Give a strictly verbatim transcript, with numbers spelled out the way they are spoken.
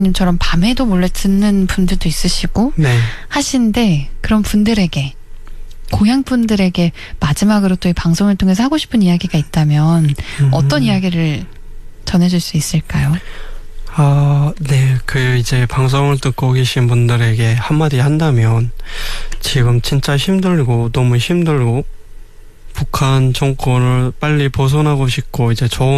님처럼 밤에도 몰래 듣는 분들도 있으시고 네. 하신데 그런 분들에게 고향 분들에게 마지막으로 또 이 방송을 통해서 하고 싶은 이야기가 있다면 음. 어떤 이야기를 전해줄 수 있을까요? 아, 네. 그 이제 방송을 듣고 계신 분들에게 한마디 한다면 지금 진짜 힘들고 너무 힘들고 북한 정권을 빨리 벗어나고 싶고 이제 좋은